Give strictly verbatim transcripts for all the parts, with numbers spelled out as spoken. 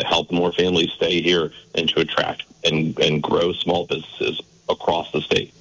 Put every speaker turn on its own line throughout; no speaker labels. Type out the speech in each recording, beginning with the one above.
to help more families stay here and to attract and, and grow small businesses across the state.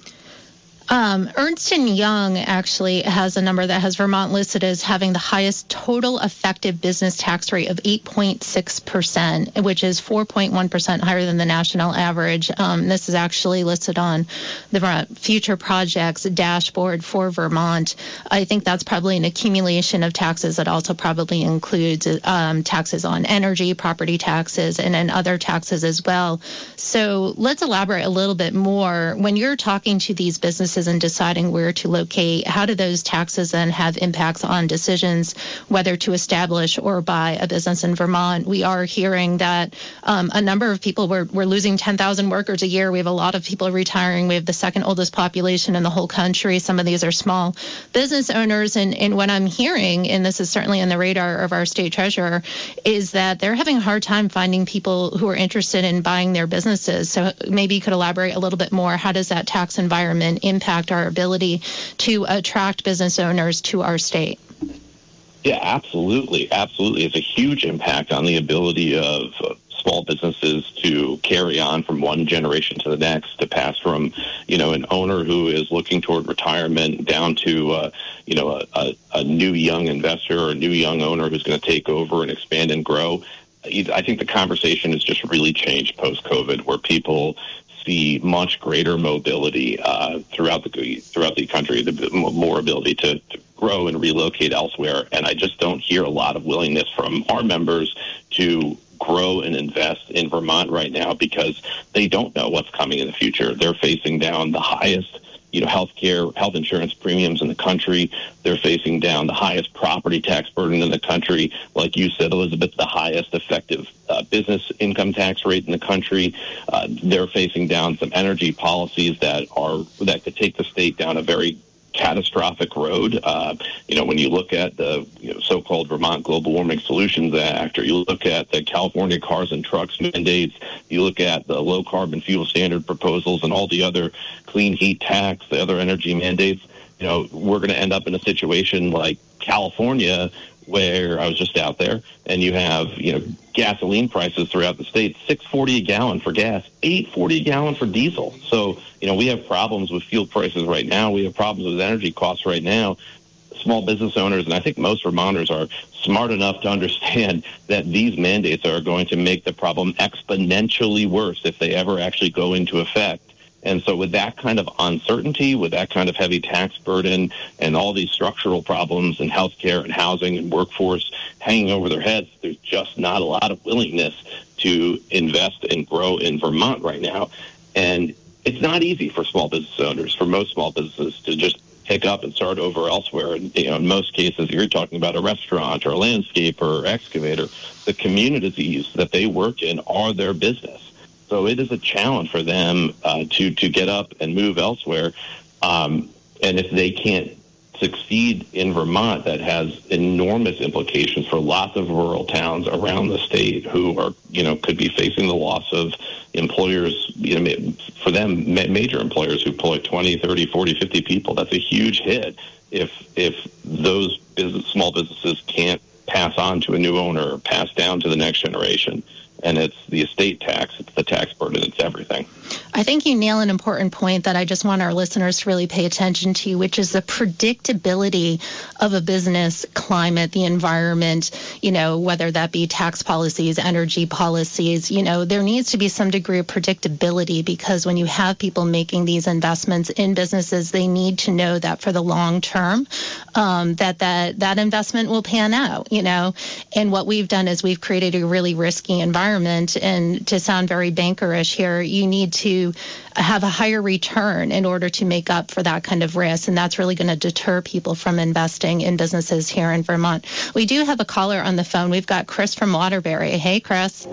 Um, Ernst and Young actually has a number that has Vermont listed as having the highest total effective business tax rate of eight point six percent, which is four point one percent higher than the national average. Um, this is actually listed on the Vermont Future Projects dashboard for Vermont. I think that's probably an accumulation of taxes that also probably includes um, taxes on energy, property taxes, and then other taxes as well. So let's elaborate a little bit more. When you're talking to these businesses and deciding where to locate, how do those taxes then have impacts on decisions whether to establish or buy a business in Vermont? We are hearing that um, a number of people, we're, we're losing ten thousand workers a year. We have a lot of people retiring. We have the second oldest population in the whole country. Some of these are small business owners. And, and what I'm hearing, and this is certainly on the radar of our state treasurer, is that they're having a hard time finding people who are interested in buying their businesses. So maybe you could elaborate a little bit more. How does that tax environment impact our ability to attract business owners to our state?
Yeah, absolutely. Absolutely. It's a huge impact on the ability of uh, small businesses to carry on from one generation to the next, to pass from, you know, an owner who is looking toward retirement down to, uh, you know, a, a, a new young investor or a new young owner who's going to take over and expand and grow. I think the conversation has just really changed post-COVID, where people see much greater mobility uh, throughout the throughout the country, the more ability to, to grow and relocate elsewhere. And I just don't hear a lot of willingness from our members to grow and invest in Vermont right now because they don't know what's coming in the future. They're facing down the highest, you know, healthcare, health insurance premiums in the country. They're facing down the highest property tax burden in the country. Like you said, Elizabeth, the highest effective uh, business income tax rate in the country. Uh, they're facing down some energy policies that are that could take the state down a very catastrophic road. Uh, you know, when you look at the you know, so-called Vermont Global Warming Solutions Act, or you look at the California cars and trucks mandates, you look at the low carbon fuel standard proposals and all the other clean heat tax, the other energy mandates, you know, we're going to end up in a situation like California, where I was just out there, and you have, you know, gasoline prices throughout the state, six forty a gallon for gas, eight forty a gallon for diesel. So, you know, we have problems with fuel prices right now. We have problems with energy costs right now. Small business owners, and I think most Vermonters, are smart enough to understand that these mandates are going to make the problem exponentially worse if they ever actually go into effect. And so with that kind of uncertainty, with that kind of heavy tax burden, and all these structural problems in healthcare and housing and workforce hanging over their heads, there's just not a lot of willingness to invest and grow in Vermont right now. And it's not easy for small business owners, for most small businesses, to just pick up and start over elsewhere. And, you know, in most cases, you're talking about a restaurant or a landscaper or excavator. The communities that they work in are their business. So it is a challenge for them uh, to, to get up and move elsewhere. Um, and if they can't succeed in Vermont, that has enormous implications for lots of rural towns around the state who are, you know, could be facing the loss of employers, you know, for them, major employers who employ twenty, thirty, forty, fifty people. That's a huge hit if if those business, small businesses can't pass on to a new owner or pass down to the next generation. And it's the estate tax, it's the tax burden, it's everything.
I think you nail an important point that I just want our listeners to really pay attention to, which is the predictability of a business climate, the environment, you know, whether that be tax policies, energy policies. You know, there needs to be some degree of predictability, because when you have people making these investments in businesses, they need to know that for the long term, um, that, that that investment will pan out, you know. And what we've done is we've created a really risky environment. And to sound very bankerish here, you need to have a higher return in order to make up for that kind of risk. And that's really going to deter people from investing in businesses here in Vermont. We do have a caller on the phone. We've got Chris from Waterbury. Hey, Chris.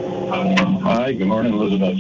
Hi, good morning, Elizabeth.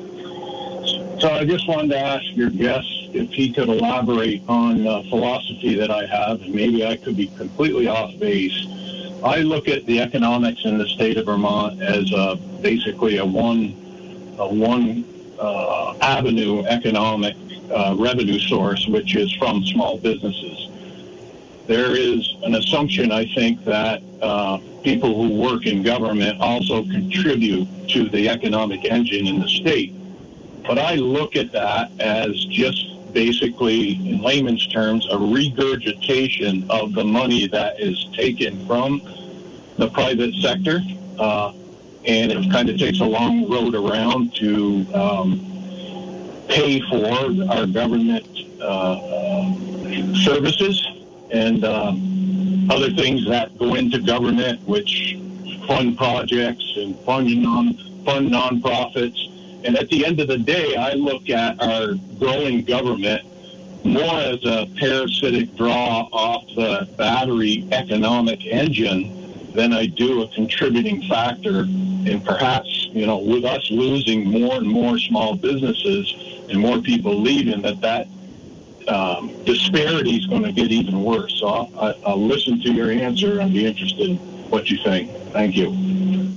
So I just wanted to ask your guest if he could elaborate on a philosophy that I have, and maybe I could be completely off base. I look at the economics in the state of Vermont as uh, basically a one, a one uh, avenue economic uh, revenue source, which is from small businesses. there is an assumption, I think, that uh, people who work in government also contribute to the economic engine in the state. But I look at that as just basically, in layman's terms, a regurgitation of the money that is taken from the private sector. Uh, and it kind of takes a long road around to um, pay for our government uh, services and uh, other things that go into government, which fund projects and fund non fund nonprofits. And at the end of the day, I look at our growing government more as a parasitic draw off the battery economic engine than I do a contributing factor. And perhaps, you know, with us losing more and more small businesses and more people leaving, that that um, disparity is going to get even worse. So I'll, I'll listen to your answer and be interested in what you think. Thank you.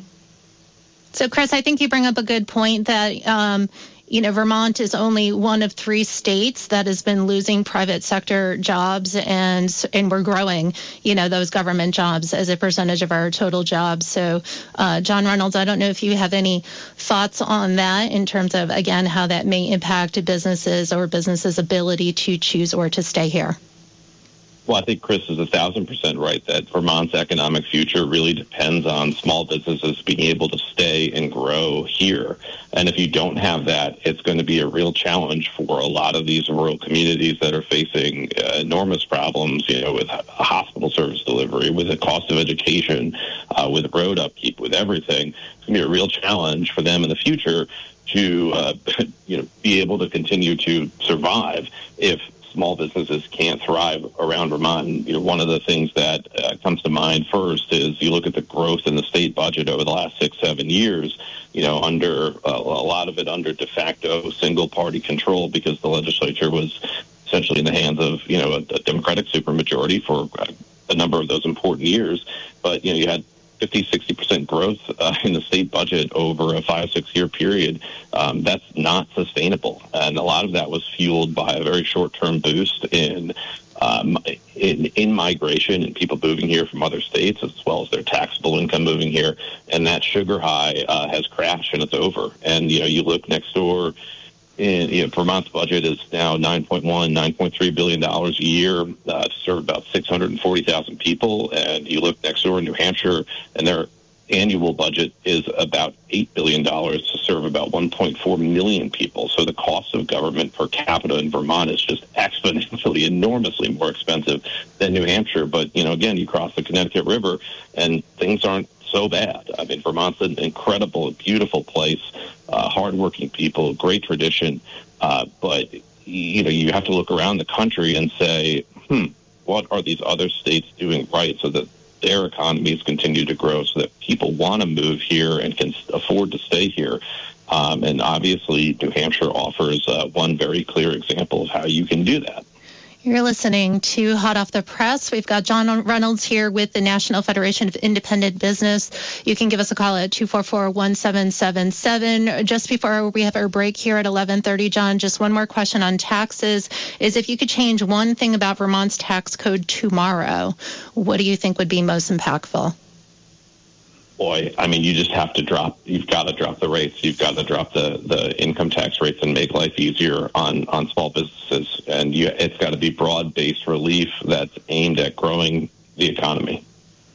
So, Chris, I think you bring up a good point that, um, you know, Vermont is only one of three states that has been losing private sector jobs, and and we're growing, you know, those government jobs as a percentage of our total jobs. So, uh, John Reynolds, I don't know if you have any thoughts on that in terms of, again, how that may impact businesses or businesses' ability to choose or to stay here.
Well, I think Chris is a thousand percent right that Vermont's economic future really depends on small businesses being able to stay and grow here. And if you don't have that, it's going to be a real challenge for a lot of these rural communities that are facing uh, enormous problems, you know, with hospital service delivery, with the cost of education, uh, with road upkeep, with everything. It's going to be a real challenge for them in the future to, uh, you know, be able to continue to survive if small businesses can't thrive around Vermont. And, you know, one of the things that uh, comes to mind first is you look at the growth in the state budget over the last six, seven years, you know, under uh, a lot of it under de facto single party control because the legislature was essentially in the hands of, you know, a, a Democratic supermajority for a number of those important years. But, you know, you had fifty, sixty percent growth uh, in the state budget over a five, six-year period. Um, that's not sustainable. And a lot of that was fueled by a very short-term boost in, um, in in migration and people moving here from other states, as well as their taxable income moving here. And that sugar high uh, has crashed, and it's over. And, you know, you look next door, in, you know, Vermont's budget is now nine point one, nine point three billion dollars a year uh, to serve about six hundred forty thousand people. And you look next door in New Hampshire, and their annual budget is about eight billion dollars to serve about one point four million people. So the cost of government per capita in Vermont is just exponentially, enormously more expensive than New Hampshire. But, you know, again, you cross the Connecticut River, and things aren't so bad. I mean, Vermont's an incredible, beautiful place, uh, hardworking people, great tradition. Uh, but, you know, you have to look around the country and say, hmm, what are these other states doing right so that their economies continue to grow, so that people want to move here and can afford to stay here? Um, and obviously, New Hampshire offers uh, one very clear example of how you can do that.
You're listening to Hot Off the Press. We've got John Reynolds here with the National Federation of Independent Business. You can give us a call at two four four, one seven seven seven. Just before we have our break here at eleven thirty, John, just one more question on taxes is if you could change one thing about Vermont's tax code tomorrow, what do you think would be most impactful?
Boy, I mean, you just have to drop, you've got to drop the rates. You've got to drop the, the income tax rates and make life easier on, on small businesses. And you, it's got to be broad-based relief that's aimed at growing the economy.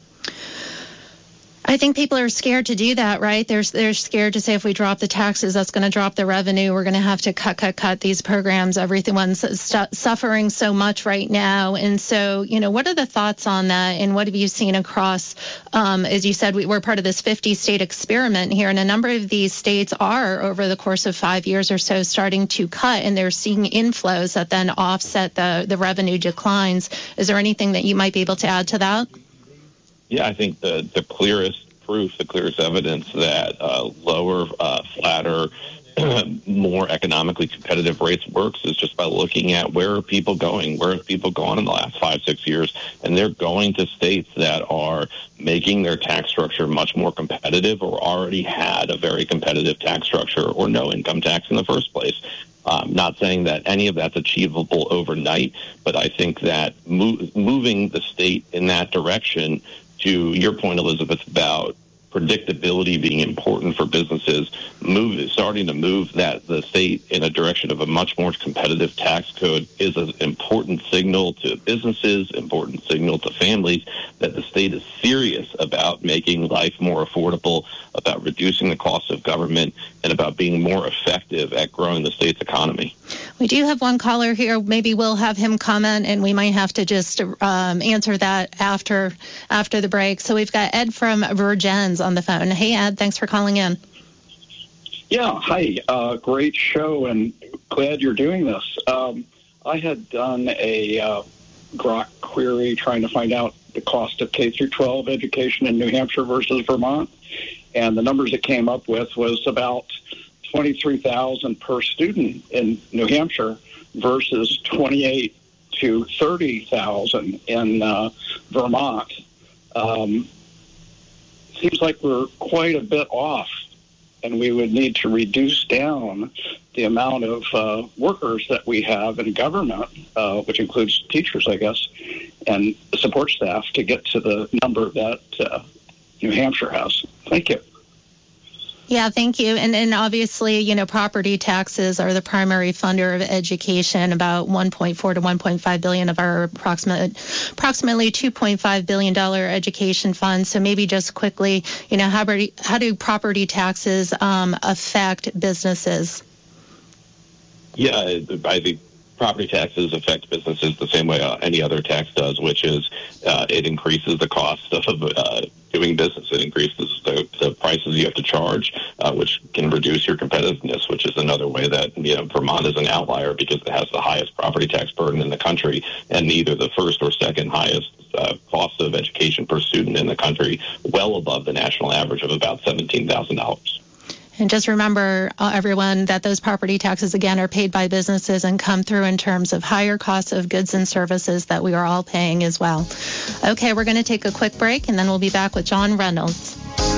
I think people are scared to do that, right? They're, they're scared to say if we drop the taxes, that's going to drop the revenue. We're going to have to cut, cut, cut these programs. Everyone's st- suffering so much right now. And so, you know, what are the thoughts on that? And what have you seen across, um, as you said, we, we're part of this fifty-state experiment here. And a number of these states are, over the course of five years or so, starting to cut. And they're seeing inflows that then offset the, the revenue declines. Is there anything that you might be able to add to that?
Yeah, I think the, the clearest proof, the clearest evidence that uh, lower, uh, flatter, more economically competitive rates works is just by looking at where are people going, where have people gone in the last five, six years, and they're going to states that are making their tax structure much more competitive or already had a very competitive tax structure or no income tax in the first place. Um, not saying that any of that's achievable overnight, but I think that move, moving the state in that direction, to your point, Elizabeth, about predictability being important for businesses, move starting to move that the state in a direction of a much more competitive tax code is an important signal to businesses, important signal to families that the state is serious about making life more affordable, about reducing the cost of government, and about being more effective at growing the state's economy.
We do have one caller here. Maybe we'll have him comment, and we might have to just um, answer that after after the break. So we've got Ed from Virgins on the phone. Hey, Ed, thanks for calling in.
Yeah, hi. Uh, great show, and glad you're doing this. Um, I had done a uh, Grok query trying to find out the cost of K through twelve education in New Hampshire versus Vermont, and the numbers it came up with was about twenty-three thousand per student in New Hampshire versus twenty-eight to thirty thousand in uh, Vermont. Um, seems like we're quite a bit off, and we would need to reduce down the amount of uh, workers that we have in government, uh, which includes teachers, I guess, and support staff to get to the number that uh, New Hampshire has. Thank you.
Yeah, thank you. And and obviously, you know, property taxes are the primary funder of education. About one point four to one point five billion of our approximate, approximately two point five billion dollars education fund. So maybe just quickly, you know, how, how do property taxes um, affect businesses?
Yeah, I think property taxes affect businesses the same way uh, any other tax does, which is uh, it increases the cost of uh, doing business. It increases the, the prices you have to charge, uh, which can reduce your competitiveness, which is another way that, you know, Vermont is an outlier because it has the highest property tax burden in the country and neither the first or second highest uh, cost of education per student in the country, well above the national average of about seventeen thousand dollars.
And just remember, uh, everyone, that those property taxes, again, are paid by businesses and come through in terms of higher costs of goods and services that we are all paying as well. Okay, we're going to take a quick break, and then we'll be back with John Reynolds.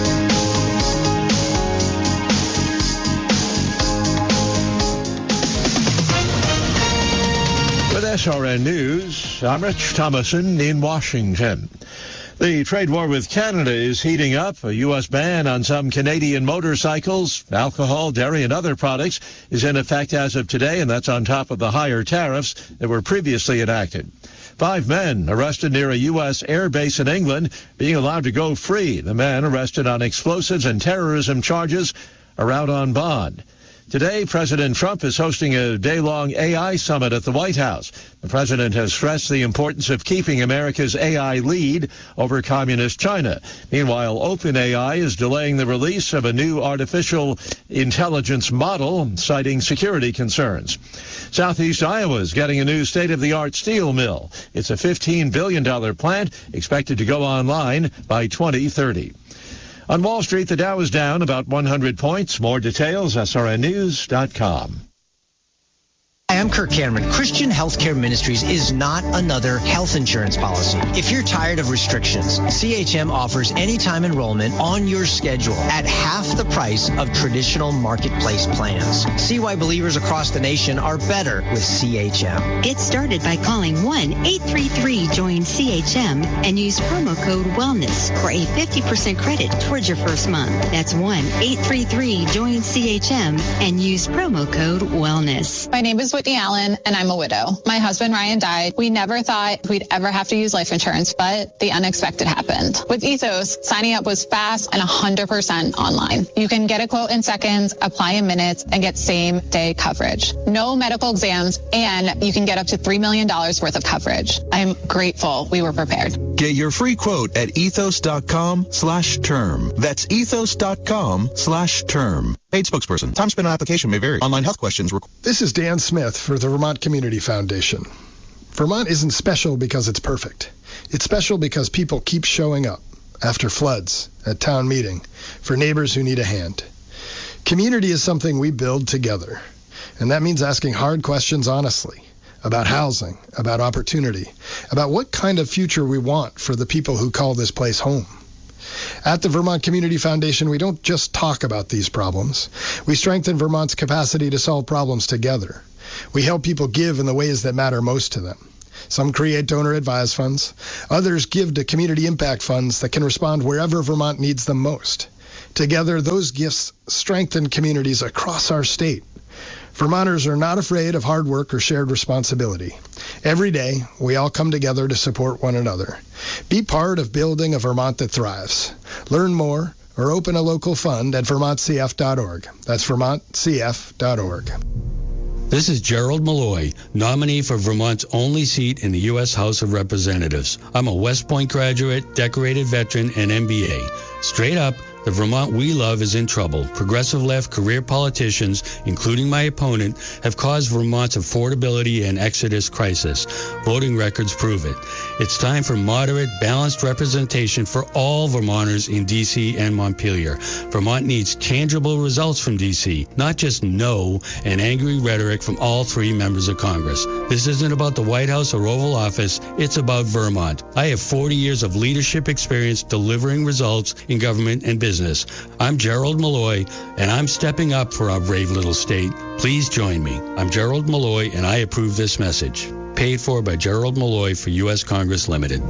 With S R N News, I'm Rich Thomason in Washington. The trade war with Canada is heating up. A U S ban on some Canadian motorcycles, alcohol, dairy, and other products is in effect as of today, and that's on top of the higher tariffs that were previously enacted. Five men arrested near a U S air base in England being allowed to go free. The men arrested on explosives and terrorism charges are out on bond. Today, President Trump is hosting a day-long A I summit at the White House. The president has stressed the importance of keeping America's A I lead over communist China. Meanwhile, OpenAI is delaying the release of a new artificial intelligence model, citing security concerns. Southeast Iowa is getting a new state-of-the-art steel mill. It's a fifteen billion dollars plant expected to go online by twenty thirty. On Wall Street, the Dow is down about one hundred points. More details, S R N news dot com.
Hi, I'm Kirk Cameron. Christian Healthcare Ministries is not another health insurance policy. If you're tired of restrictions, C H M offers anytime enrollment on your schedule at half the price of traditional marketplace plans. See why believers across the nation are better with C H M.
Get started by calling one eight three three join C H M and use promo code WELLNESS for a fifty percent credit towards your first month. That's one eight three three join C H M and use promo code WELLNESS.
My name is Whitney Allen, and I'm a widow. My husband, Ryan, died. We never thought we'd ever have to use life insurance, but the unexpected happened. With Ethos, signing up was fast and one hundred percent online. You can get a quote in seconds, apply in minutes, and get same-day coverage. No medical exams, and you can get up to three million dollars worth of coverage. I'm grateful we were prepared.
Get your free quote at ethos.com slash term. That's ethos.com slash term. Paid spokesperson. Time spent on application may vary. Online health questions. Rec-
this is Dan Smith for the Vermont Community Foundation. Vermont isn't special because it's perfect. It's special because people keep showing up after floods, at town meeting, for neighbors who need a hand. Community is something we build together, and that means asking hard questions honestly about housing, about opportunity, about what kind of future we want for the people who call this place home. At the Vermont Community Foundation, we don't just talk about these problems. We strengthen Vermont's capacity to solve problems together. We help people give in the ways that matter most to them. Some create donor-advised funds. Others give to community impact funds that can respond wherever Vermont needs them most. Together, those gifts strengthen communities across our state. Vermonters are not afraid of hard work or shared responsibility. Every day, we all come together to support one another. Be part of building a Vermont that thrives. Learn more or open a local fund at vermont c f dot org. That's vermont c f dot org.
This is Gerald Malloy, nominee for Vermont's only seat in the U S House of Representatives. I'm a West Point graduate, decorated veteran, and M B A. Straight up, the Vermont we love is in trouble. Progressive left career politicians, including my opponent, have caused Vermont's affordability and exodus crisis. Voting records prove it. It's time for moderate, balanced representation for all Vermonters in D C and Montpelier. Vermont needs tangible results from D C, not just no and angry rhetoric from all three members of Congress. This isn't about the White House or Oval Office. It's about Vermont. I have forty years of leadership experience delivering results in government and business. Business. I'm Gerald Malloy, and I'm stepping up for our brave little state. Please join me. I'm Gerald Malloy, and I approve this message. Paid for by Gerald Malloy for U S Congress Limited.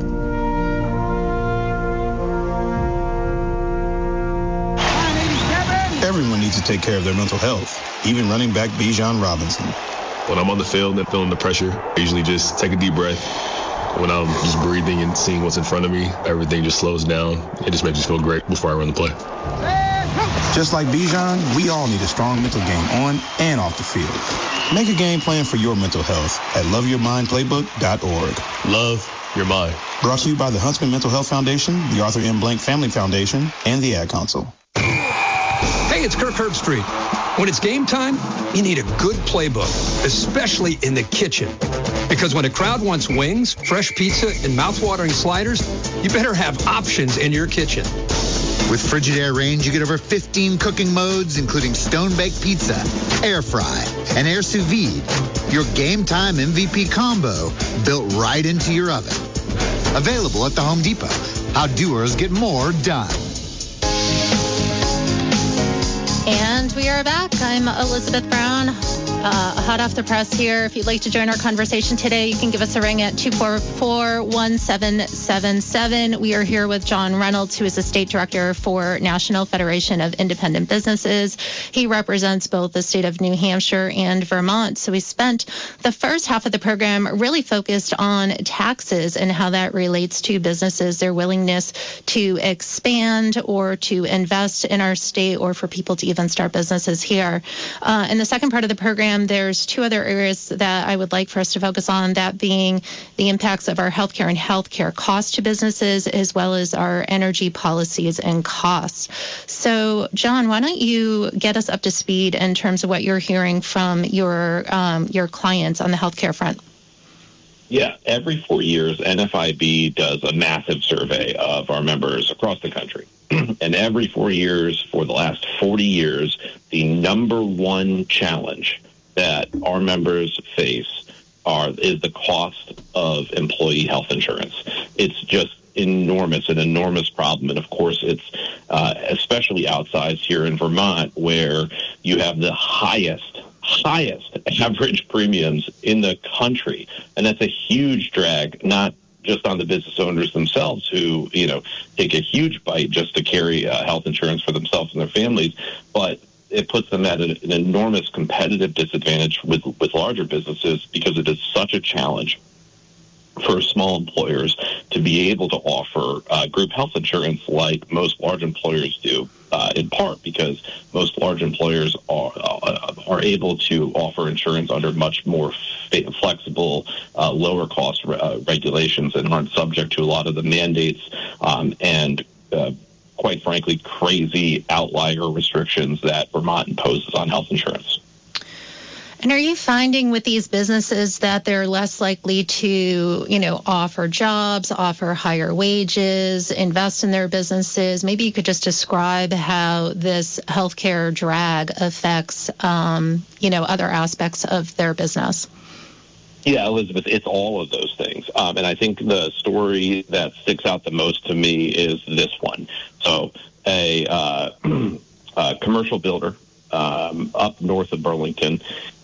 Everyone needs to take care of their mental health, even running back Bijan Robinson.
When I'm on the field and feeling the pressure, I usually just take a deep breath. When I'm just breathing and seeing what's in front of me, everything just slows down. It just makes me feel great before I run the play.
Just like Bijan, we all need a strong mental game on and off the field. Make a game plan for your mental health at love your mind playbook dot org.
Love your mind.
Brought to you by the Huntsman Mental Health Foundation, the Arthur M. Blank Family Foundation, and the Ad Council.
Hey, it's Kirk Herbstreit. When it's game time, you need a good playbook, especially in the kitchen. Because when a crowd wants wings, fresh pizza, and mouth-watering sliders, you better have options in your kitchen.
With Frigidaire Range, you get over fifteen cooking modes, including stone-baked pizza, air fry, and air sous vide. Your game time M V P combo built right into your oven. Available at the Home Depot. How doers get more done.
And we are back. I'm Elizabeth Brown, uh, hot off the press here. If you'd like to join our conversation today, you can give us a ring at two four four, one seven seven seven. We are here with John Reynolds, who is the state director for National Federation of Independent Businesses. He represents both the state of New Hampshire and Vermont. So we spent the first half of the program really focused on taxes and how that relates to businesses, their willingness to expand or to invest in our state, or for people to even start businesses here. Uh, in the second part of the program, there's two other areas that I would like for us to focus on, that being the impacts of our healthcare and healthcare costs to businesses, as well as our energy policies and costs. So, John, why don't you get us up to speed in terms of what you're hearing from your um, your clients on the healthcare front?
Yeah, every four years, N F I B does a massive survey of our members across the country. And every four years, for the last forty years, the number one challenge that our members face are is the cost of employee health insurance. It's just enormous, an enormous problem. And, of course, it's uh, especially outsized here in Vermont, where you have the highest highest average premiums in the country. And that's a huge drag, not just on the business owners themselves, who, you know, take a huge bite just to carry uh, health insurance for themselves and their families, but it puts them at an, an enormous competitive disadvantage with, with larger businesses, because it is such a challenge for small employers to be able to offer uh, group health insurance like most large employers do, uh, in part because most large employers are uh, are able to offer insurance under much more fa- flexible, uh, lower cost re- uh, regulations, and aren't subject to a lot of the mandates um, and uh, quite frankly, crazy outlier restrictions that Vermont imposes on health insurance.
And are you finding with these businesses that they're less likely to, you know, offer jobs, offer higher wages, invest in their businesses? Maybe you could just describe how this healthcare drag affects, um, you know, other aspects of their business.
Yeah, Elizabeth, it's all of those things. Um, and I think the story that sticks out the most to me is this one. So a, uh, a commercial builder um, up north of Burlington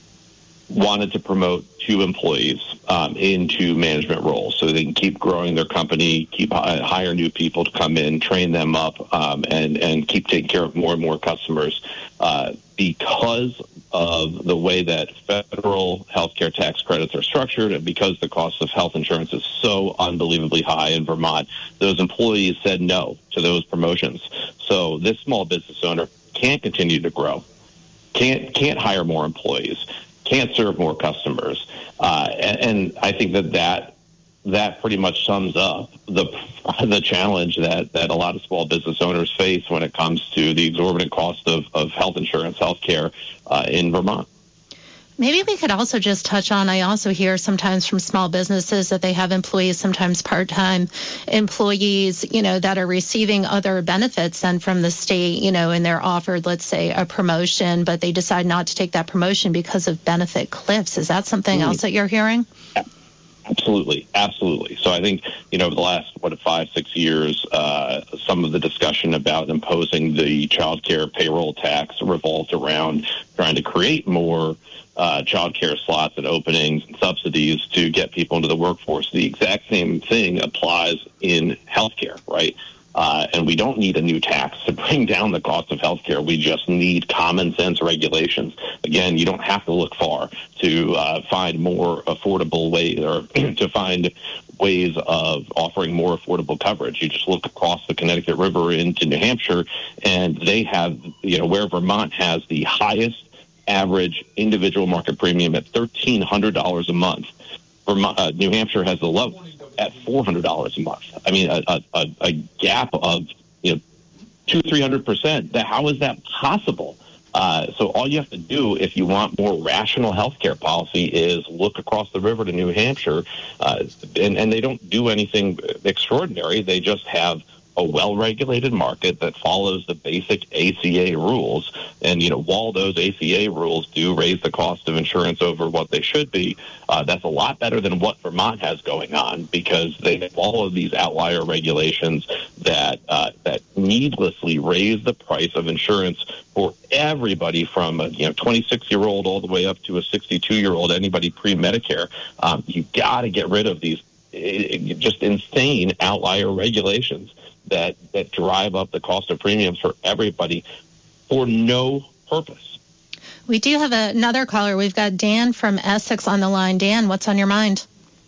wanted to promote two employees um, into management roles so they can keep growing their company, keep uh, hire new people to come in, train them up, um, and, and keep taking care of more and more customers. Uh, because of the way that federal healthcare tax credits are structured and because the cost of health insurance is so unbelievably high in Vermont, those employees said no to those promotions. So this small business owner can't continue to grow, can't can't hire more employees, can't serve more customers. Uh, and, and I think that, that that pretty much sums up the the challenge that, that a lot of small business owners face when it comes to the exorbitant cost of, of health insurance, health care uh, in Vermont.
Maybe we could also just touch on, I also hear sometimes from small businesses that they have employees, sometimes part-time employees, you know, that are receiving other benefits than from the state, you know, and they're offered, let's say, a promotion, but they decide not to take that promotion because of benefit cliffs. Is that something mm. else that you're hearing?
Yeah. Absolutely, absolutely. So I think, you know, over the last, what, five, six years, uh, some of the discussion about imposing the child care payroll tax revolved around trying to create more uh, child care slots and openings and subsidies to get people into the workforce. The exact same thing applies in healthcare, right? Uh, and we don't need a new tax to bring down the cost of healthcare. We just need common sense regulations. Again, you don't have to look far to uh, find more affordable ways or to find ways of offering more affordable coverage. You just look across the Connecticut River into New Hampshire, and they have, you know, where Vermont has the highest average individual market premium at thirteen hundred dollars a month. Vermont, uh, New Hampshire has the lowest at four hundred dollars a month. I mean, a, a, a gap of, you know, two, three hundred percent. That, how is that possible? Uh, so all you have to do if you want more rational healthcare policy is look across the river to New Hampshire, uh, and, and they don't do anything extraordinary. They just have a well-regulated market that follows the basic A C A rules. And, you know, while those A C A rules do raise the cost of insurance over what they should be, uh, that's a lot better than what Vermont has going on because they follow these outlier regulations that uh, that needlessly raise the price of insurance for everybody from a, you know, twenty-six-year-old all the way up to a sixty-two-year-old, anybody pre-Medicare. Um, you got to get rid of these it, just insane outlier regulations that, that drive up the cost of premiums for everybody for no purpose.
We do have another caller. We've got Dan from Essex on the line. Dan, what's on your mind?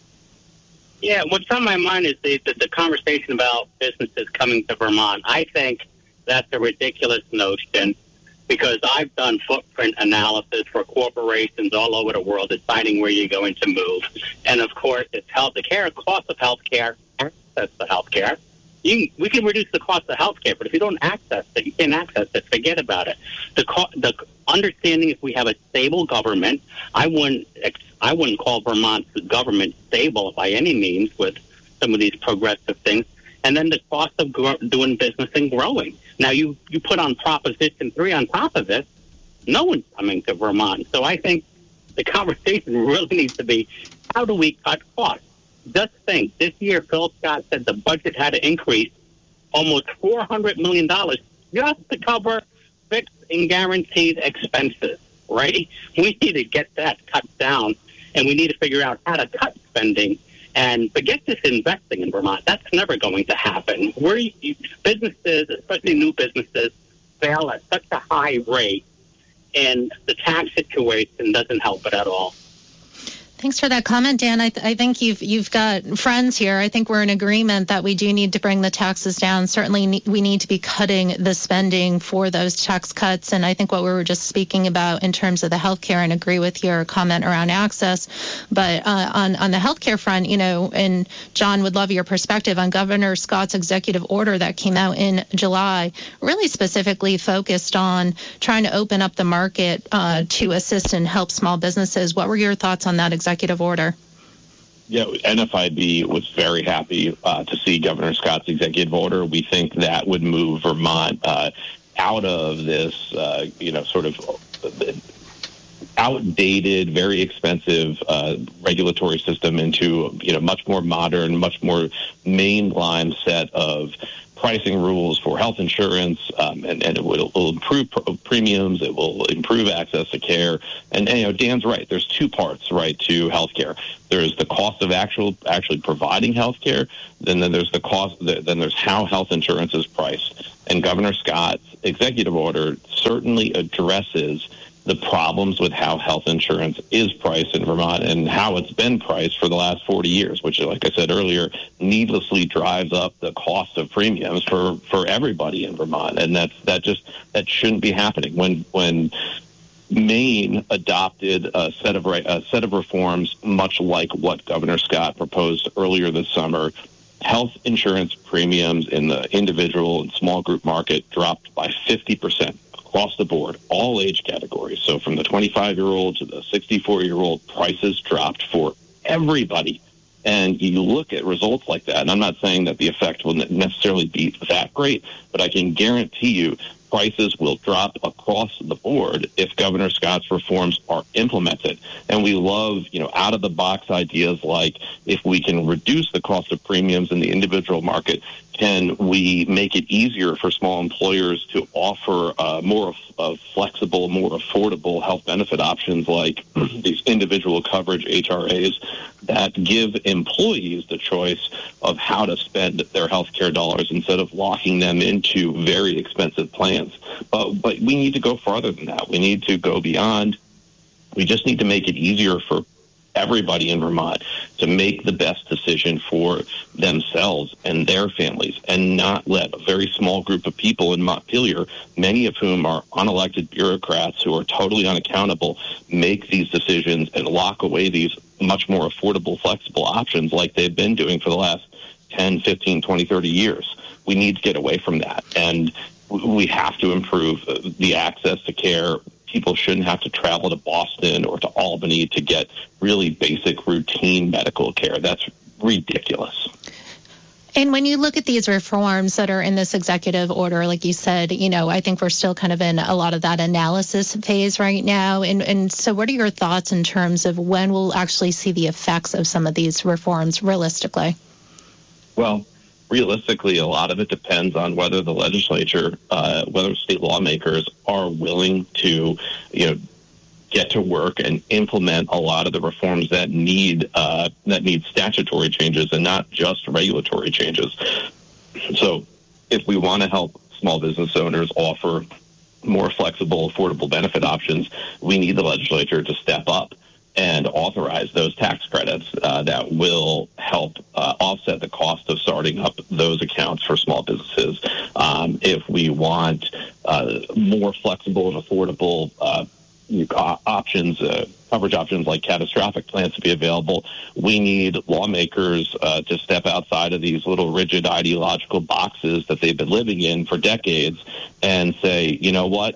Yeah, what's on my mind is the, the, the conversation about businesses coming to Vermont. I think that's a ridiculous notion because I've done footprint analysis for corporations all over the world deciding where you're going to move. And, of course, it's health care, cost of health care, access to health care. You, we can reduce the cost of health care, but if you don't access it, you can't access it, forget about it. The, co- the understanding if we have a stable government, I wouldn't I wouldn't call Vermont's government stable by any means with some of these progressive things. And then the cost of gro- doing business and growing. Now, you, you put on Proposition three on top of it, no one's coming to Vermont. So I think the conversation really needs to be, how do we cut costs? Just think, this year Phil Scott said the budget had to increase almost four hundred million dollars just to cover fixed and guaranteed expenses, right? We need to get that cut down, and we need to figure out how to cut spending and forget this investing in Vermont. That's never going to happen. We're, businesses, especially new businesses, fail at such a high rate, and the tax situation doesn't help it at all.
Thanks for that comment, Dan. I, th- I think you've you've got friends here. I think we're in agreement that we do need to bring the taxes down. Certainly, ne- we need to be cutting the spending for those tax cuts. And I think what we were just speaking about in terms of the healthcare, and agree with your comment around access. But uh, on on the healthcare front, you know, and John would love your perspective on Governor Scott's executive order that came out in July, really specifically focused on trying to open up the market uh, to assist and help small businesses. What were your thoughts on that executive executive order?
Yeah, N F I B was very happy uh, to see Governor Scott's executive order. We think that would move Vermont uh, out of this, uh, you know, sort of outdated, very expensive uh, regulatory system into, you know, much more modern, much more mainline set of pricing rules for health insurance, um, and, and it will, will improve pr- premiums. It will improve access to care. And, and, you know, Dan's right. There's two parts, right, to healthcare. There's the cost of actual actually providing healthcare. Then, then there's the cost. Then there's how health insurance is priced. And Governor Scott's executive order certainly addresses the problems with how health insurance is priced in Vermont and how it's been priced for the last forty years, which, like I said earlier, needlessly drives up the cost of premiums for, for everybody in Vermont. And that's, that just, that shouldn't be happening. When, when Maine adopted a set of, a set of reforms, much like what Governor Scott proposed earlier this summer, health insurance premiums in the individual and small group market dropped by fifty percent. Across the board, all age categories. So from the twenty-five-year-old to the sixty-four-year-old, prices dropped for everybody. And you look at results like that, and I'm not saying that the effect will necessarily be that great, but I can guarantee you prices will drop across the board if Governor Scott's reforms are implemented. And we love, you know, out-of-the-box ideas like if we can reduce the cost of premiums in the individual market, can we make it easier for small employers to offer uh, more uh, flexible, more affordable health benefit options like these individual coverage H R As that give employees the choice of how to spend their health care dollars instead of locking them into very expensive plans. But, but we need to go farther than that. We need to go beyond. We just need to make it easier for everybody in Vermont to make the best decision for themselves and their families and not let a very small group of people in Montpelier, many of whom are unelected bureaucrats who are totally unaccountable, make these decisions and lock away these much more affordable, flexible options like they've been doing for the last ten, fifteen, twenty, thirty years. We need to get away from that. And we have to improve the access to care. People shouldn't have to travel to Boston or to Albany to get really basic routine medical care. That's ridiculous.
And when you look at these reforms that are in this executive order, like you said, you know, I think we're still kind of in a lot of that analysis phase right now. And, and so what are your thoughts in terms of when we'll actually see the effects of some of these reforms realistically?
Well, realistically, a lot of it depends on whether the legislature, uh, whether state lawmakers are willing to, you know, get to work and implement a lot of the reforms that need uh, that need statutory changes and not just regulatory changes. So, if we want to help small business owners offer more flexible, affordable benefit options, we need the legislature to step up and authorize those tax credits uh, that will help uh, offset the cost of starting up those accounts for small businesses. Um, if we want uh, more flexible and affordable uh, options, uh, coverage options like catastrophic plans to be available, we need lawmakers uh, to step outside of these little rigid ideological boxes that they've been living in for decades and say, you know what,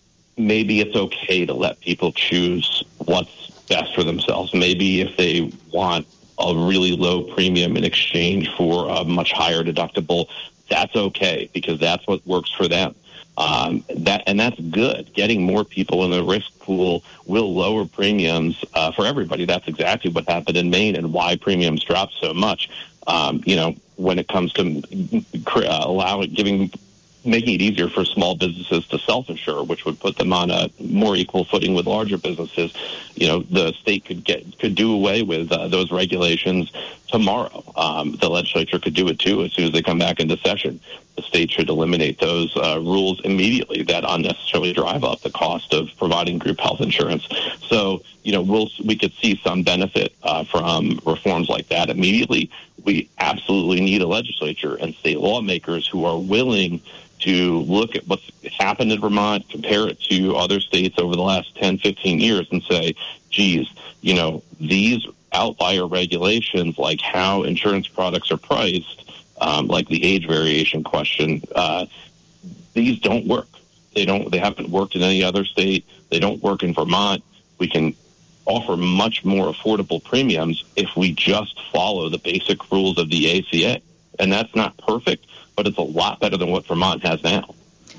maybe it's okay to let people choose what's best for themselves. Maybe if they want a really low premium in exchange for a much higher deductible, that's okay because that's what works for them. Um, that and that's good. Getting more people in the risk pool will lower premiums uh, for everybody. That's exactly what happened in Maine and why premiums dropped so much. Um, you know, when it comes to uh, allowing, giving, making it easier for small businesses to self-insure, which would put them on a more equal footing with larger businesses. You know, the state could get could do away with uh, those regulations tomorrow. Um, the legislature could do it too as soon as they come back into session. The state should eliminate those uh, rules immediately that unnecessarily drive up the cost of providing group health insurance. So, you know, we'll we could see some benefit uh, from reforms like that immediately. We absolutely need a legislature and state lawmakers who are willing to look at what's happened in Vermont, compare it to other states over the last ten, fifteen years and say, geez, you know, these outlier regulations like how insurance products are priced, um, like the age variation question, uh, these don't work. They don't. They haven't worked in any other state. They don't work in Vermont. We can offer much more affordable premiums if we just follow the basic rules of the A C A. And that's not perfect, but it's a lot better than what Vermont has now.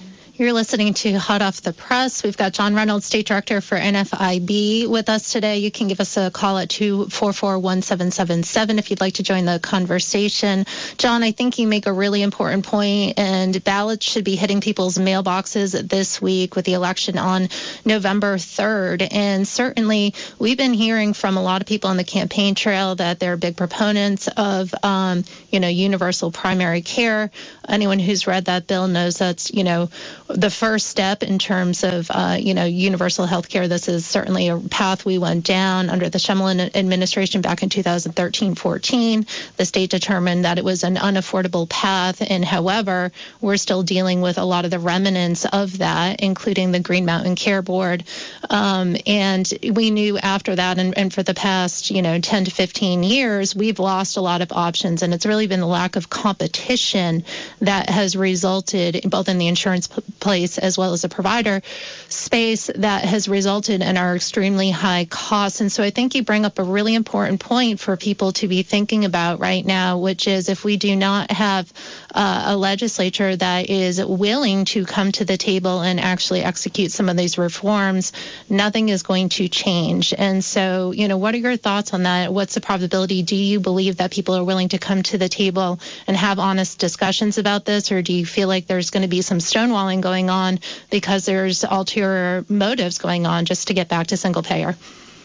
You're listening to Hot Off the Press. We've got John Reynolds, State Director for N F I B, with us today. You can give us a call at two four four, one seven seven seven if you'd like to join the conversation. John, I think you make a really important point, and ballots should be hitting people's mailboxes this week with the election on November third. And certainly, we've been hearing from a lot of people on the campaign trail that they're big proponents of, um, you know, universal primary care. Anyone who's read that bill knows that's, you know, the first step in terms of, uh, you know, universal health care. This is certainly a path we went down under the Shumlin administration back in two thousand thirteen fourteen. The state determined that it was an unaffordable path, and however, we're still dealing with a lot of the remnants of that, including the Green Mountain Care Board. Um, and we knew after that, and, and for the past, you know, ten to fifteen years, we've lost a lot of options, and it's really been the lack of competition that has resulted in both in the insurance p- place as well as a provider space that has resulted in our extremely high costs. And so I think you bring up a really important point for people to be thinking about right now, which is if we do not have uh, a legislature that is willing to come to the table and actually execute some of these reforms, nothing is going to change. And so, you know, what are your thoughts on that? What's the probability? Do you believe that people are willing to come to the table and have honest discussions about this, or do you feel like there's going to be some stonewalling going on because there's ulterior motives going on just to get back to single payer?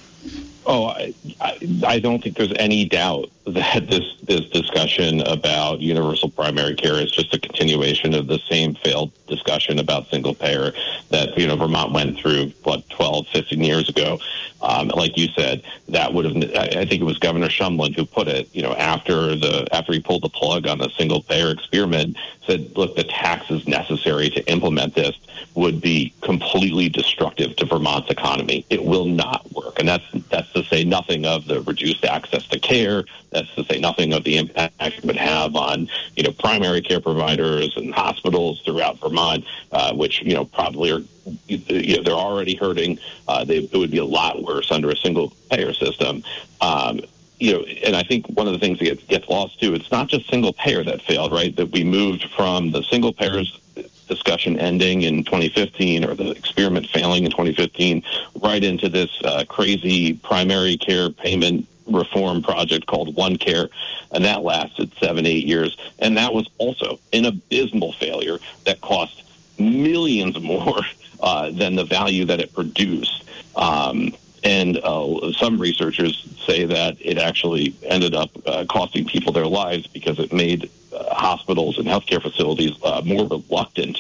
Oh, I, I, I don't think there's any doubt that this, this discussion about universal primary care is just a continuation of the same failed discussion about single payer that, you know, Vermont went through, what, twelve, fifteen years ago. Um, like you said, that would have, I think it was Governor Shumlin who put it, you know, after the, after he pulled the plug on the single payer experiment, said, look, the taxes necessary to implement this would be completely destructive to Vermont's economy. It will not work. And that's, that's to say nothing of the reduced access to care. That's to say nothing of the impact it would have on, you know, primary care providers and hospitals throughout Vermont, uh, which, you know, probably are, you know, they're already hurting. Uh, they, it would be a lot worse under a single payer system. Um, you know, and I think one of the things that gets, gets lost too, it's not just single payer that failed, right? That we moved from the single payers discussion ending in twenty fifteen, or the experiment failing in twenty fifteen, right into this uh, crazy primary care payment reform project called OneCare, and that lasted seven, eight years. And that was also an abysmal failure that cost millions more uh, than the value that it produced. Um, and uh, some researchers say that it actually ended up uh, costing people their lives because it made uh, hospitals and healthcare facilities uh, more reluctant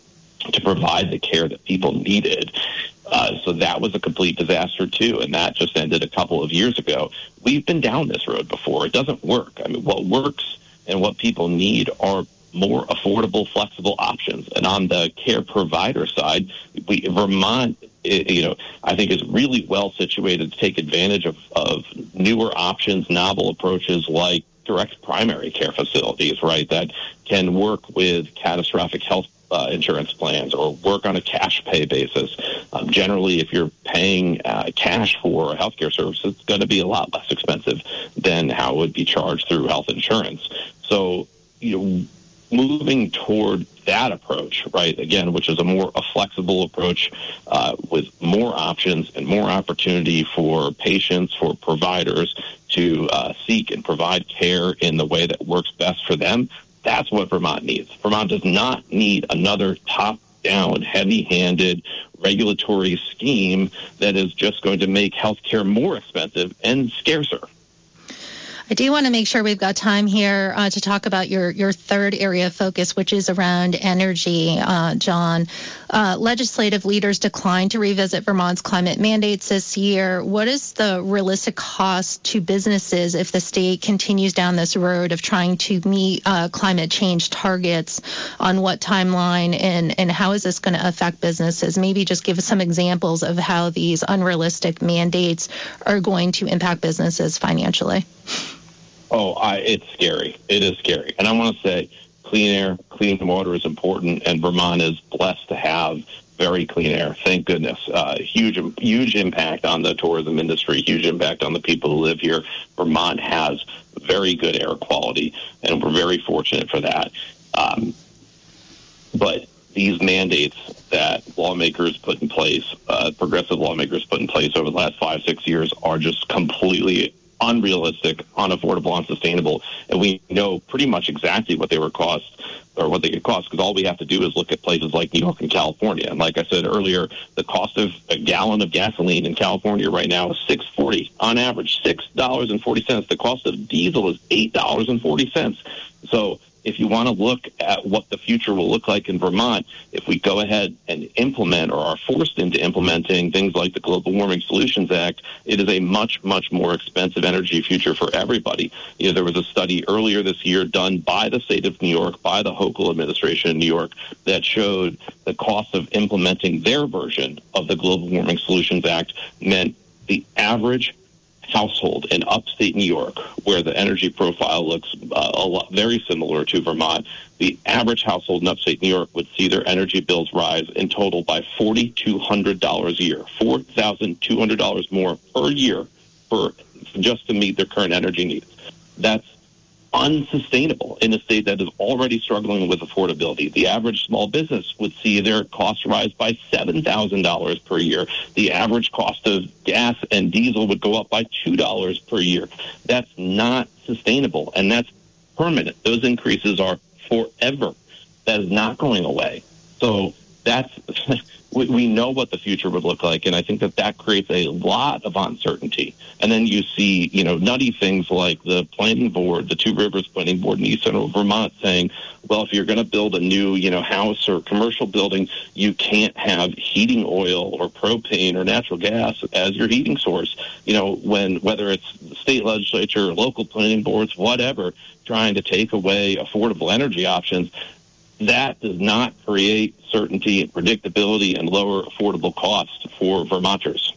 to provide the care that people needed. Uh, so that was a complete disaster, too, and that just ended a couple of years ago. We've been down this road before. It doesn't work. I mean, what works and what people need are more affordable, flexible options. And on the care provider side, we, Vermont, you know, I think is really well situated to take advantage of, of newer options, novel approaches like direct primary care facilities, right, that can work with catastrophic health Uh, insurance plans or work on a cash pay basis. Um, generally, if you're paying uh, cash for a healthcare service, it's going to be a lot less expensive than how it would be charged through health insurance. So, you know, moving toward that approach, right, again, which is a more a flexible approach uh, with more options and more opportunity for patients, for providers to uh, seek and provide care in the way that works best for them. That's what Vermont needs. Vermont does not need another top-down, heavy-handed regulatory scheme that is just going to make healthcare more expensive and scarcer.
I do want to make sure we've got time here uh, to talk about your, your third area of focus, which is around energy, uh, John. Uh, legislative leaders declined to revisit Vermont's climate mandates this year. What is the realistic cost to businesses if the state continues down this road of trying to meet uh, climate change targets? On what timeline, and, and how is this going to affect businesses? Maybe just give us some examples of how these unrealistic mandates are going to impact businesses financially.
Oh, I, it's scary. It is scary. And I want to say clean air, clean water is important, and Vermont is blessed to have very clean air. Thank goodness. Uh, huge, huge impact on the tourism industry, huge impact on the people who live here. Vermont has very good air quality, and we're very fortunate for that. Um, but these mandates that lawmakers put in place, uh, progressive lawmakers put in place over the last five, six years are just completely unrealistic, unaffordable, unsustainable. And we know pretty much exactly what they were cost or what they could cost, because all we have to do is look at places like New York and California. And like I said earlier, the cost of a gallon of gasoline in California right now is six dollars and forty cents on average, six dollars and forty cents. The cost of diesel is eight dollars and forty cents. So if you want to look at what the future will look like in Vermont, if we go ahead and implement or are forced into implementing things like the Global Warming Solutions Act, it is a much, much more expensive energy future for everybody. You know, there was a study earlier this year done by the state of New York, by the Hochul administration in New York, that showed the cost of implementing their version of the Global Warming Solutions Act meant the average household in upstate New York, where the energy profile looks uh, a lot very similar to Vermont, the average household in upstate New York would see their energy bills rise in total by four thousand two hundred dollars a year, four thousand two hundred dollars more per year for just to meet their current energy needs. That's unsustainable in a state that is already struggling with affordability. The average small business would see their costs rise by seven thousand dollars per year. The average cost of gas and diesel would go up by two dollars per year. That's not sustainable, and that's permanent. Those increases are forever. That is not going away. So that's we know what the future would look like, and I think that that creates a lot of uncertainty. And then you see, you know, nutty things like the planning board, the Two Rivers Planning Board in East Central Vermont saying, well, if you're going to build a new, you know, house or commercial building, you can't have heating oil or propane or natural gas as your heating source. You know, when whether it's the state legislature, local planning boards, whatever, trying to take away affordable energy options, that does not create certainty and predictability and lower affordable costs for Vermonters.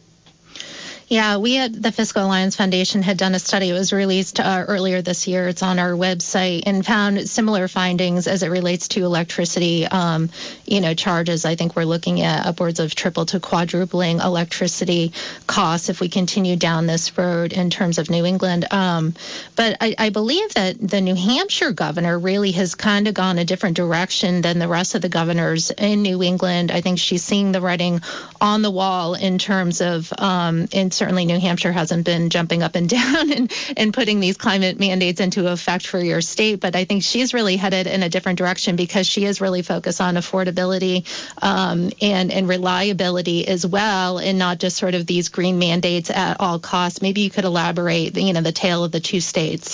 Yeah, we at the Fiscal Alliance Foundation had done a study. It was released uh, earlier this year. It's on our website, and found similar findings as it relates to electricity, um, you know, charges. I think we're looking at upwards of triple to quadrupling electricity costs if we continue down this road in terms of New England. Um, but I, I believe that the New Hampshire governor really has kind of gone a different direction than the rest of the governors in New England. I think she's seeing the writing on the wall in terms of um, in certainly New Hampshire hasn't been jumping up and down and, and putting these climate mandates into effect for your state. But I think she's really headed in a different direction because she is really focused on affordability um, and, and reliability as well, and not just sort of these green mandates at all costs. Maybe you could elaborate, you know, the tale of the two states.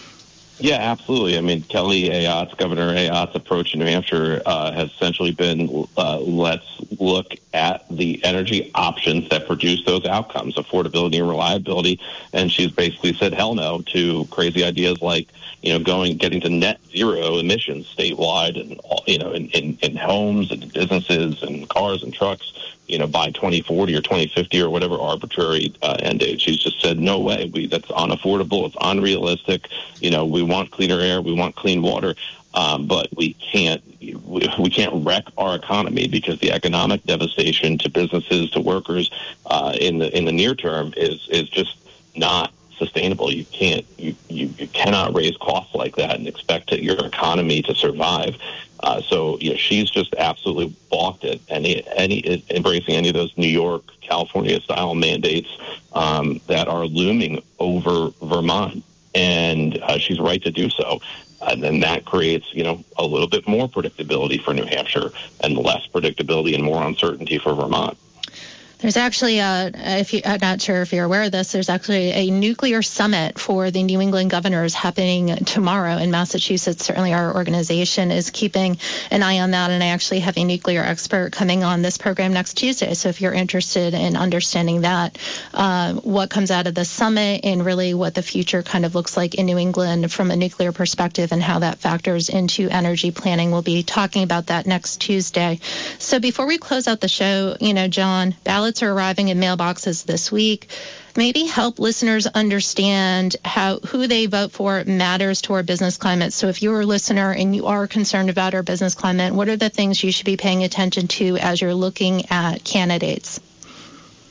Yeah, absolutely. I mean, Kelly Ayotte's, Governor Ayotte's approach in New Hampshire uh, has essentially been uh, let's look at the energy options that produce those outcomes, affordability and reliability. And she's basically said hell no to crazy ideas like, you know, going, getting to net zero emissions statewide and, you know, in, in, in homes and businesses and cars and trucks, you know, by twenty forty or twenty fifty or whatever arbitrary uh, end date. She's just said, no way, we, that's unaffordable, it's unrealistic. You know, we want cleaner air, we want clean water, um, but we can't we, we can't wreck our economy because the economic devastation to businesses, to workers uh, in the in the near term is is just not sustainable. You can't you, you, you cannot raise costs like that and expect your economy to survive. Uh, so you know, she's just absolutely balked at any any embracing any of those New York, California style mandates um, that are looming over Vermont, and uh, she's right to do so. And then that creates, you know, a little bit more predictability for New Hampshire and less predictability and more uncertainty for Vermont.
There's actually, a, if you, I'm not sure if you're aware of this, there's actually a nuclear summit for the New England governors happening tomorrow in Massachusetts. Certainly our organization is keeping an eye on that, and I actually have a nuclear expert coming on this program next Tuesday. So if you're interested in understanding that, uh, what comes out of the summit and really what the future kind of looks like in New England from a nuclear perspective and how that factors into energy planning, we'll be talking about that next Tuesday. So before we close out the show, you know, John, ballots are arriving in mailboxes this week. Maybe help listeners understand how who they vote for matters to our business climate. So if you're a listener and you are concerned about our business climate, what are the things you should be paying attention to as you're looking at candidates?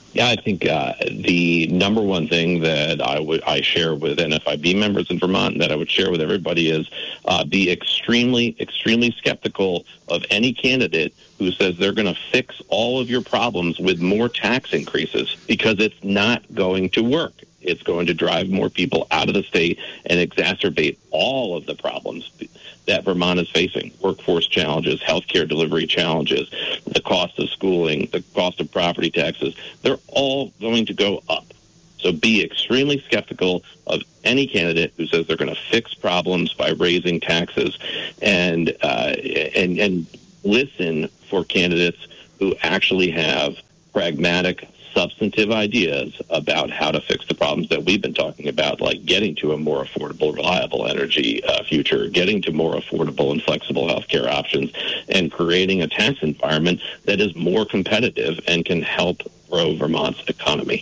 Yeah, I think uh, the number one thing that I would I share with N F I B members in Vermont that I would share with everybody is uh, be extremely, extremely skeptical of any candidate who says they're going to fix all of your problems with more tax increases, because it's not going to work. It's going to drive more people out of the state and exacerbate all of the problems that Vermont is facing: workforce challenges, healthcare delivery challenges, the cost of schooling, the cost of property taxes. They're all going to go up. So be extremely skeptical of any candidate who says they're going to fix problems by raising taxes, and uh, and and listen for candidates who actually have pragmatic, substantive ideas about how to fix the problems that we've been talking about, like getting to a more affordable, reliable energy uh, future, getting to more affordable and flexible healthcare options, and creating a tax environment that is more competitive and can help grow Vermont's economy.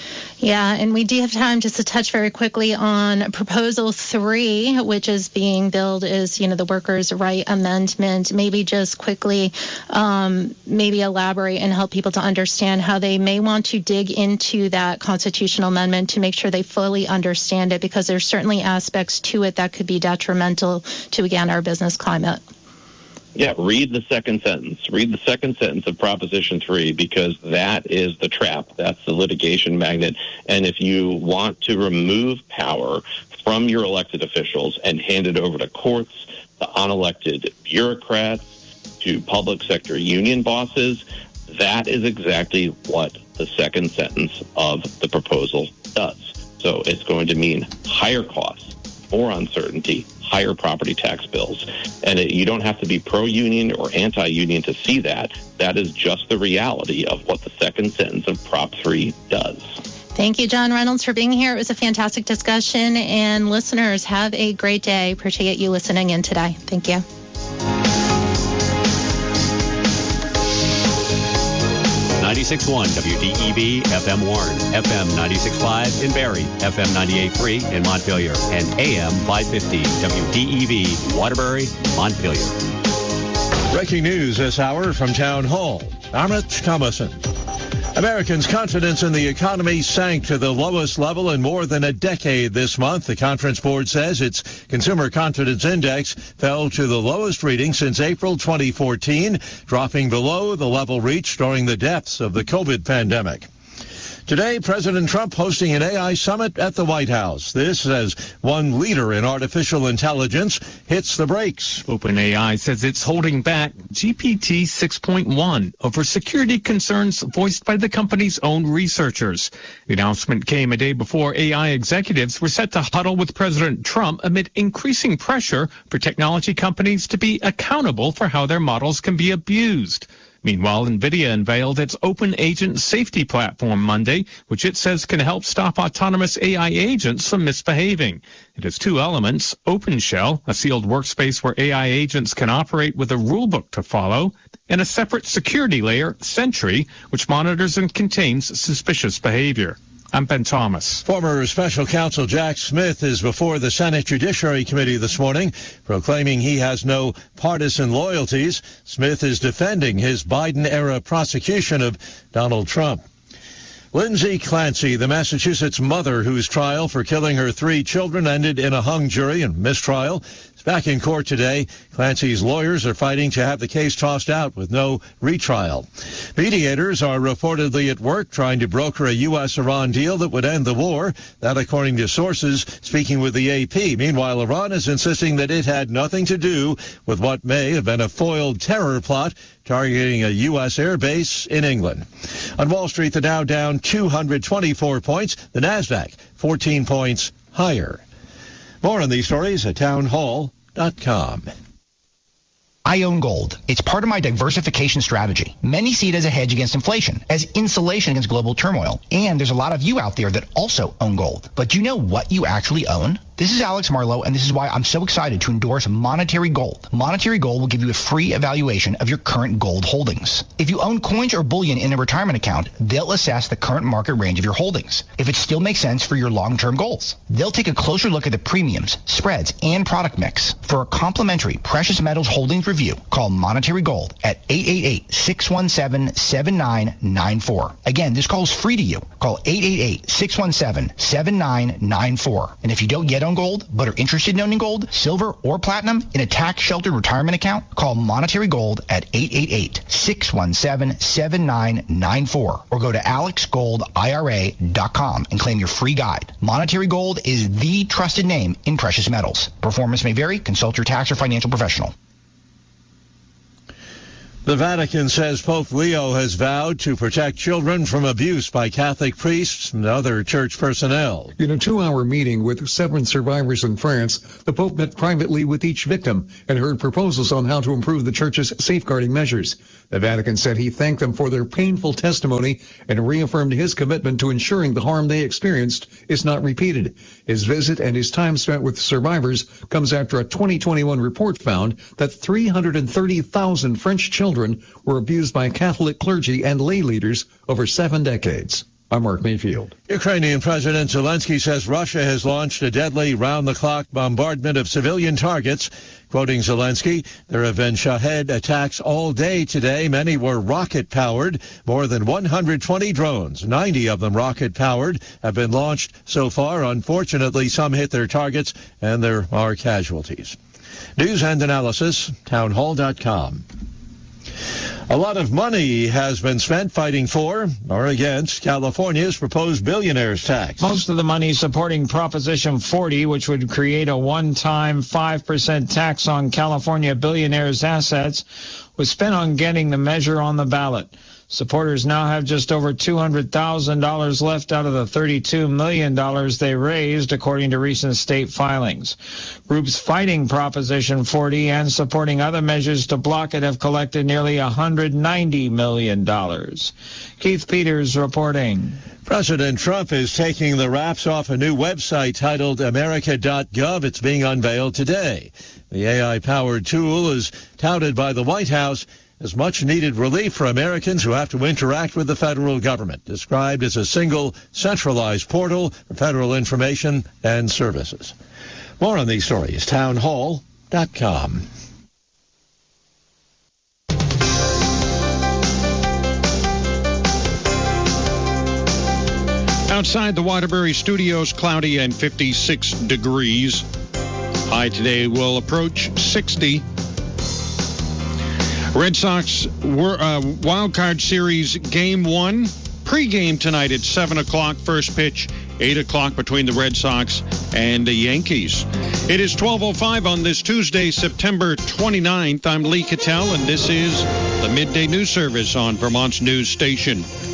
Yeah, and we do have time just to touch very quickly on Proposal three, which is being billed as, you know, the Workers' Right Amendment. Maybe just quickly, um, maybe elaborate and help people to understand how they may want to dig into that constitutional amendment to make sure they fully understand it, because there's certainly aspects to it that could be detrimental to, again, our business climate.
Yeah, read the second sentence. Read the second sentence of Proposition three, because that is the trap. That's the litigation magnet. And if you want to remove power from your elected officials and hand it over to courts, to unelected bureaucrats, to public sector union bosses, that is exactly what the second sentence of the proposal does. So it's going to mean higher costs, more uncertainty, higher property tax bills. And it, you don't have to be pro-union or anti-union to see that. That is just the reality of what the second sentence of Prop three does.
Thank you, John Reynolds, for being here. It was a fantastic discussion. And listeners, have a great day. Appreciate you listening in today. Thank you.
ninety-six point one W D E V F M Warren, F M ninety-six point five in Barrie, F M ninety-eight point three in Montpelier, and A M five fifty W D E V Waterbury, Montpelier.
Breaking news this hour from Town Hall. Amit Thomason. Americans' confidence in the economy sank to the lowest level in more than a decade this month. The Conference Board says its Consumer Confidence Index fell to the lowest reading since April twenty fourteen, dropping below the level reached during the depths of the COVID pandemic. Today, President Trump hosting an A I summit at the White House. This as one leader in artificial intelligence hits the brakes.
OpenAI says it's holding back G P T six point one over security concerns voiced by the company's own researchers. The announcement came a day before A I executives were set to huddle with President Trump amid increasing pressure for technology companies to be accountable for how their models can be abused. Meanwhile, NVIDIA unveiled its Open Agent Safety Platform Monday, which it says can help stop autonomous A I agents from misbehaving. It has two elements: OpenShell, a sealed workspace where A I agents can operate with a rulebook to follow, and a separate security layer, Sentry, which monitors and contains suspicious behavior. I'm Ben Thomas.
Former Special Counsel Jack Smith is before the Senate Judiciary Committee this morning, proclaiming he has no partisan loyalties. Smith is defending his Biden-era prosecution of Donald Trump. Lindsay Clancy, the Massachusetts mother whose trial for killing her three children ended in a hung jury and mistrial, is back in court today. Clancy's lawyers are fighting to have the case tossed out with no retrial. Mediators are reportedly at work trying to broker a U S Iran deal that would end the war. That, according to sources speaking with the A P. Meanwhile, Iran is insisting that it had nothing to do with what may have been a foiled terror plot targeting a U S airbase in England. On Wall Street, the Dow down two hundred twenty-four points, the Nasdaq fourteen points higher. More on these stories at town hall dot com.
I own gold. It's part of my diversification strategy. Many see it as a hedge against inflation, as insulation against global turmoil. And there's a lot of you out there that also own gold. But do you know what you actually own? This is Alex Marlowe, and this is why I'm so excited to endorse Monetary Gold. Monetary Gold will give you a free evaluation of your current gold holdings. If you own coins or bullion in a retirement account, they'll assess the current market range of your holdings, if it still makes sense for your long-term goals. They'll take a closer look at the premiums, spreads, and product mix. For a complimentary precious metals holdings review, call Monetary Gold at eight eight eight, six one seven, seven nine nine four. Again, this call is free to you. Call eight eight eight, six one seven, seven nine nine four. And if you don't yet own gold, but are interested in owning gold, silver, or platinum in a tax-sheltered retirement account, call Monetary Gold at eight eight eight, six one seven, seven nine nine four or go to alex gold I R A dot com and claim your free guide. Monetary Gold is the trusted name in precious metals. Performance may vary. Consult your tax or financial professional.
The Vatican says Pope Leo has vowed to protect children from abuse by Catholic priests and other church personnel.
In a two-hour meeting with seven survivors in France, the Pope met privately with each victim and heard proposals on how to improve the church's safeguarding measures. The Vatican said he thanked them for their painful testimony and reaffirmed his commitment to ensuring the harm they experienced is not repeated. His visit and his time spent with survivors comes after a twenty twenty-one report found that three hundred thirty thousand French children were abused by Catholic clergy and lay leaders over seven decades. I'm Mark Mayfield.
Ukrainian President Zelensky says Russia has launched a deadly round-the-clock bombardment of civilian targets. Quoting Zelensky, there have been Shahed attacks all day today. Many were rocket-powered. More than one hundred twenty drones, ninety of them rocket-powered, have been launched so far. Unfortunately, some hit their targets, and there are casualties. News and analysis, townhall dot com. A lot of money has been spent fighting for or against California's proposed billionaires tax.
Most of the money supporting Proposition forty, which would create a one-time five percent tax on California billionaires' assets, was spent on getting the measure on the ballot. Supporters now have just over two hundred thousand dollars left out of the thirty-two million dollars they raised, according to recent state filings. Groups fighting Proposition forty and supporting other measures to block it have collected nearly one hundred ninety million dollars. Keith Peters reporting.
President Trump is taking the wraps off a new website titled America dot gov. It's being unveiled today. The A I-powered tool is touted by the White House as much-needed relief for Americans who have to interact with the federal government, described as a single, centralized portal for federal information and services. More on these stories, townhall dot com.
Outside the Waterbury Studios, cloudy and fifty-six degrees. High today will approach sixty. Red Sox were, uh, Wild Card Series Game one. Pre-game tonight at seven o'clock. First pitch, eight o'clock between the Red Sox and the Yankees. It is twelve oh five on this Tuesday, September twenty-ninth. I'm Lee Cattell, and this is the Midday News Service on Vermont's news station.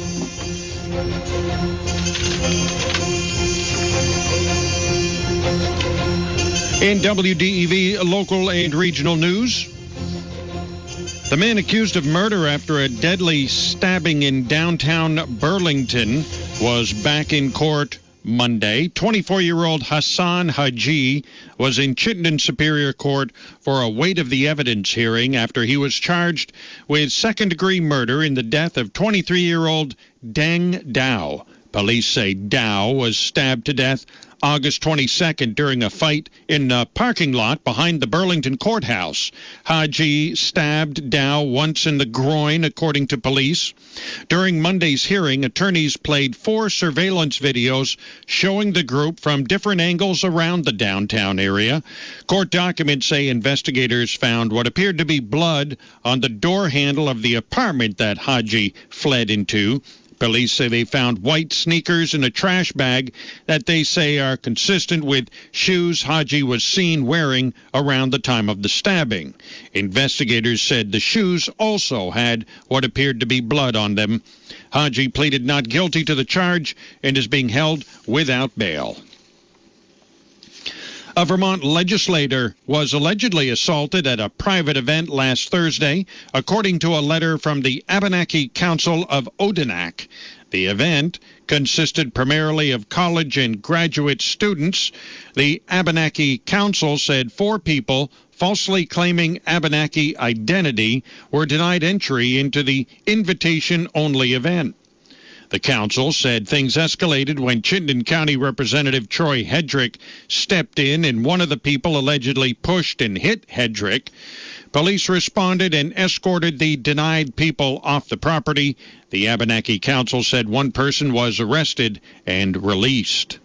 In W D E V local and regional news, the man accused of murder after a deadly stabbing in downtown Burlington was back in court Monday. twenty-four-year-old Hassan Haji was in Chittenden Superior Court for a weight of the evidence hearing after he was charged with second-degree murder in the death of twenty-three-year-old Deng Dao. Police say Dao was stabbed to death August twenty-second during a fight in a parking lot behind the Burlington courthouse. Haji stabbed Dao once in the groin, according to police. During Monday's hearing, attorneys played four surveillance videos showing the group from different angles around the downtown area. Court documents say investigators found what appeared to be blood on the door handle of the apartment that Haji fled into. Police say they found white sneakers in a trash bag that they say are consistent with shoes Haji was seen wearing around the time of the stabbing. Investigators said the shoes also had what appeared to be blood on them. Haji pleaded not guilty to the charge and is being held without bail. A Vermont legislator was allegedly assaulted at a private event last Thursday, according to a letter from the Abenaki Council of Odanak. The event consisted primarily of college and graduate students. The Abenaki Council said four people falsely claiming Abenaki identity were denied entry into the invitation-only event. The council said things escalated when Chittenden County Representative Troy Hedrick stepped in and one of the people allegedly pushed and hit Hedrick. Police responded and escorted the denied people off the property. The Abenaki Council said one person was arrested and released.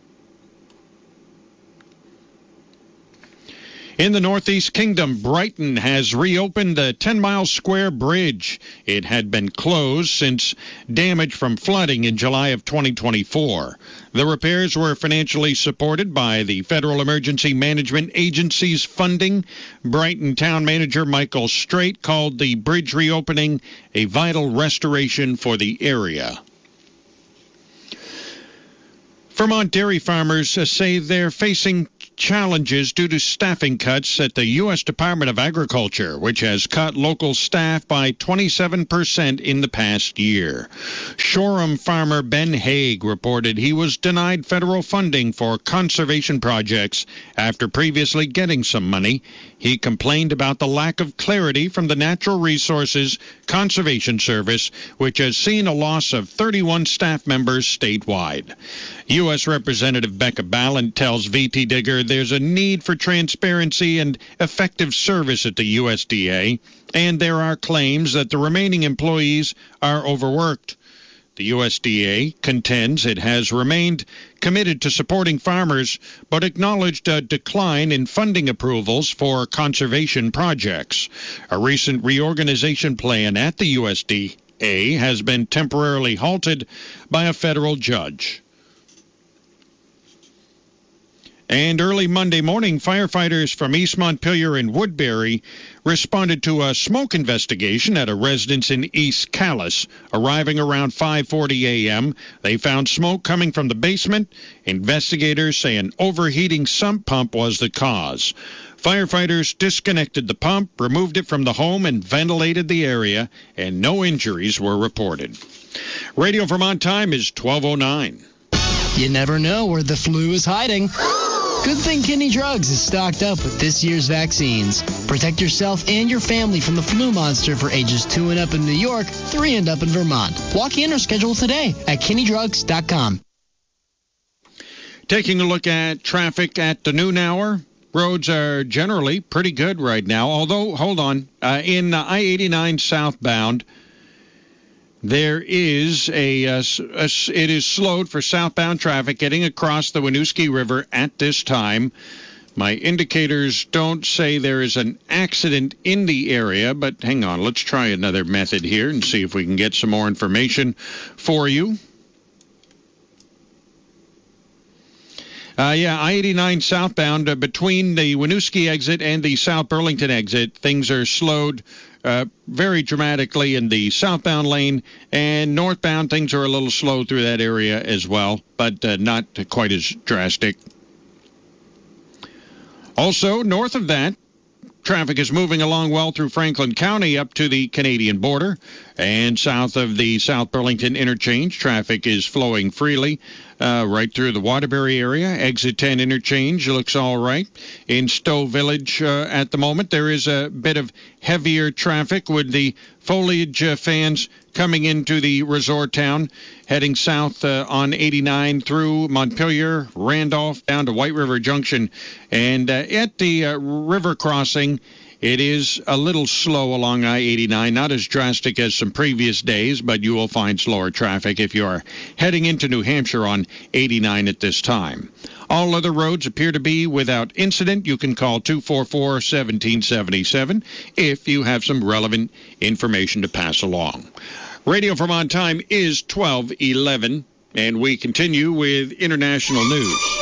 In the Northeast Kingdom, Brighton has reopened the ten mile Square Bridge. It had been closed since damage from flooding in July of twenty twenty-four. The repairs were financially supported by the Federal Emergency Management Agency's funding. Brighton Town Manager Michael Strait called the bridge reopening a vital restoration for the area. Vermont dairy farmers say they're facing challenges due to staffing cuts at the U S Department of Agriculture, which has cut local staff by twenty-seven percent in the past year. Shoreham farmer Ben Haig reported he was denied federal funding for conservation projects after previously getting some money. He complained about the lack of clarity from the Natural Resources Conservation Service, which has seen a loss of thirty-one staff members statewide. U S Representative Becca Ballant tells V T Digger there's a need for transparency and effective service at the U S D A, and there are claims that the remaining employees are overworked. The U S D A contends it has remained committed to supporting farmers, but acknowledged a decline in funding approvals for conservation projects. A recent reorganization plan at the U S D A has been temporarily halted by a federal judge. And early Monday morning, firefighters from East Montpelier and Woodbury responded to a smoke investigation at a residence in East Calais. Arriving around five forty a.m., they found smoke coming from the basement. Investigators say an overheating sump pump was the cause. Firefighters disconnected the pump, removed it from the home, and ventilated the area, and no injuries were reported. Radio Vermont time is twelve oh nine.
You never know where the flu is hiding. Good thing Kinney Drugs is stocked up with this year's vaccines. Protect yourself and your family from the flu monster for ages two and up in New York, three and up in Vermont. Walk in or schedule today at kinney drugs dot com.
Taking a look at traffic at the noon hour. Roads are generally pretty good right now, although, hold on, uh, in uh, I eighty-nine southbound, there is a, uh, a, it is slowed for southbound traffic getting across the Winooski River at this time. My indicators don't say there is an accident in the area, but hang on, let's try another method here and see if we can get some more information for you. Uh, yeah, I eighty-nine southbound uh, between the Winooski exit and the South Burlington exit, things are slowed uh, very dramatically in the southbound lane, and northbound things are a little slow through that area as well, but uh, not quite as drastic. Also, north of that, traffic is moving along well through Franklin County up to the Canadian border, and south of the South Burlington interchange, traffic is flowing freely uh, right through the Waterbury area. Exit ten interchange looks all right. In Stowe Village uh, at the moment, there is a bit of heavier traffic with the foliage uh, fans coming into the resort town, heading south uh, on eighty-nine through Montpelier, Randolph, down to White River Junction. And uh, at the uh, river crossing, it is a little slow along I eighty-nine, not as drastic as some previous days, but you will find slower traffic if you are heading into New Hampshire on eighty-nine at this time. All other roads appear to be without incident. You can call two four four, one seven seven seven if you have some relevant information to pass along. Radio Vermont time is twelve eleven, and we continue with international news.